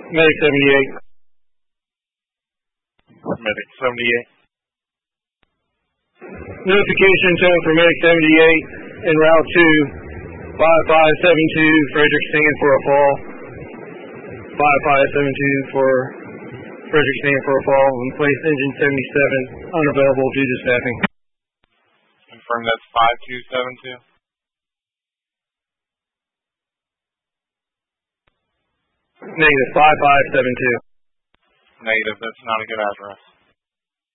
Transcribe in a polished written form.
Medic 78. Medic 78. Notification tone for Medic 78 en route to 5572 Frederickson for a fall. 5572 for Frederickson for a fall. And place engine 77 unavailable due to staffing. Confirm that's 5272. Negative 5572. Negative, that's not a good address.